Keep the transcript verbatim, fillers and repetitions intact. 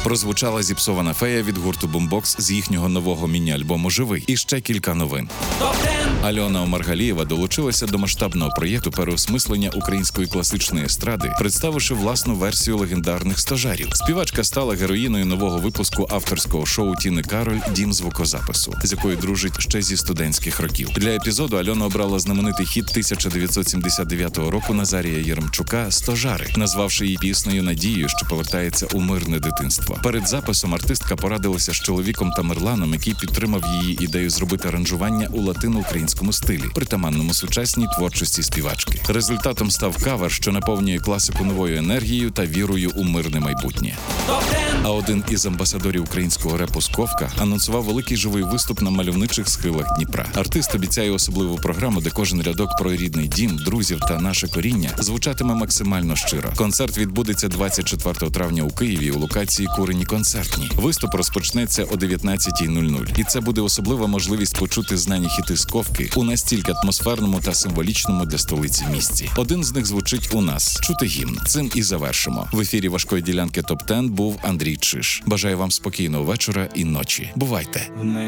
Прозвучала зіпсована фея від гурту Бумбокс з їхнього нового міні-альбому «Живий». І ще кілька новин. Альона Омаргалієва долучилася до масштабного проєкту переосмислення української класичної естради, представивши власну версію легендарних стожарів. Співачка стала героїною нового випуску авторського шоу Тіни Кароль «Дім звукозапису», з якою дружить ще зі студентських років. Для епізоду Альона обрала знаменитий хіт тисяча дев'ятсот сімдесят дев'ятого року Назарія Єремчука «Стожари», назвавши її піснею надією, що повертається у мирне дитинство. Перед записом артистка порадилася з чоловіком Тамерланом, який підтримав її ідею зробити аранжування у латино-українському стилі, притаманному сучасній творчості співачки. Результатом став кавер, що наповнює класику новою енергією та вірою у мирне майбутнє. А один із амбасадорів українського репу Сковка анонсував великий живий виступ на мальовничих схилах Дніпра. Артист обіцяє особливу програму, де кожен рядок про рідний дім, друзів та наше коріння звучатиме максимально щиро. Концерт відбудеться двадцять четвертого травня у Києві у локації Курені концертні. Виступ розпочнеться о дев'ятнадцятій нуль нуль. І це буде особлива можливість почути знані хіти Сковки у настільки атмосферному та символічному для столиці місці. Один з них звучить у нас. Чути гімн. Цим і завершимо. В ефірі важкої ділянки топ десять був Андрій Чиш. Бажаю вам спокійного вечора і ночі. Бувайте!